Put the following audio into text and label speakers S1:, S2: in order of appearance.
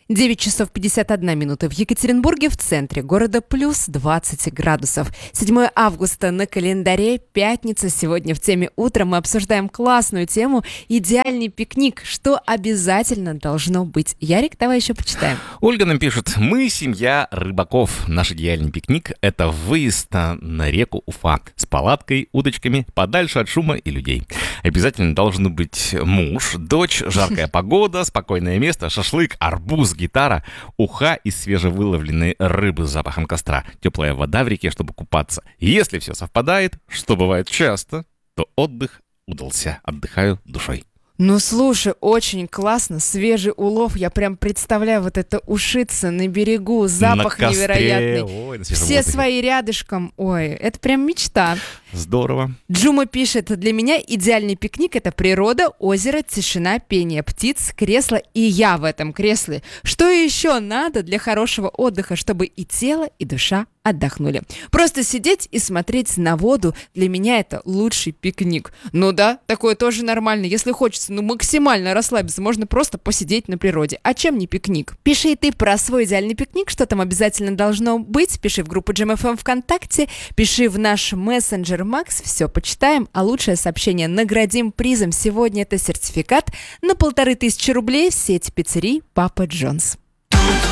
S1: 9 часов 51 минута в Екатеринбурге, в центре города, плюс 20 градусов. 7 августа на календаре, пятница. Сегодня в теме «Утро» мы обсуждаем классную тему «Идеальный пикник». Что обязательно должно быть? Ярик, давай еще почитаем.
S2: Ольга нам пишет: мы семья рыбаков. Наш идеальный пикник – это выезд на реку Уфа с палаткой, удочками, подальше от шума и людей. Обязательно должны быть муж, дочь, жаркая погода, спокойное место, шашлык, арбуз, гитара, уха из свежевыловленной рыбы с запахом костра, теплая вода в реке, чтобы купаться. Если все совпадает, что бывает часто, то отдых удался. Отдыхаю душой.
S1: Ну, слушай, очень классно, свежий улов, я прям представляю вот это ушиться на берегу, запах
S2: на костре,
S1: невероятный,
S2: ой,
S1: все свои рядышком, ой, это прям мечта.
S2: Здорово.
S1: Джума пишет: для меня идеальный пикник – это природа, озеро, тишина, пение птиц, кресло и я в этом кресле. Что еще надо для хорошего отдыха, чтобы и тело, и душа отдохнули? Просто сидеть и смотреть на воду – для меня это лучший пикник. Ну да, такое тоже нормально. Если хочется максимально расслабиться, можно просто посидеть на природе. А чем не пикник? Пиши и ты про свой идеальный пикник, что там обязательно должно быть. Пиши в группу Jam FM ВКонтакте, пиши в наш мессенджер Макс, все почитаем, а лучшее сообщение наградим призом. Сегодня это сертификат на 1500 рублей в сеть пиццерий Папа Джонс.